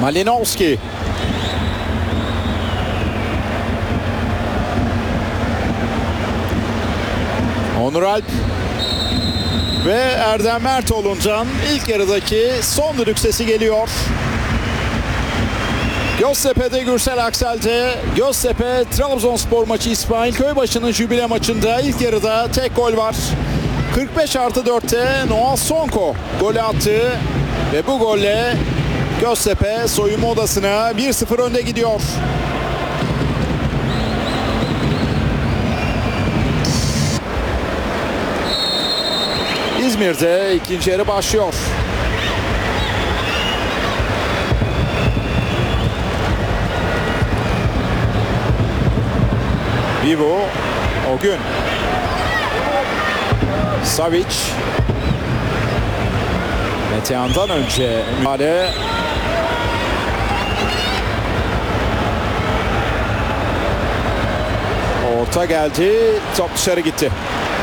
Malinovski. Onur Alp ve Erdem Mertoğlu'ndan ilk yarıdaki son düdük sesi geliyor. Göztepe'de, Gürsel Aksel'de, Göztepe Trabzonspor maçı İsmail Köybaşı'nın jübile maçında ilk yarıda tek gol var. 45+4'te Noah Sonko golü attı ve bu golle Göztepe soyunma odasına 1-0 önde gidiyor. İzmir'de ikinci yarı başlıyor. Vivo o gün. Savic. Metehan'dan önce müdahale. Orta geldi. Top dışarı gitti.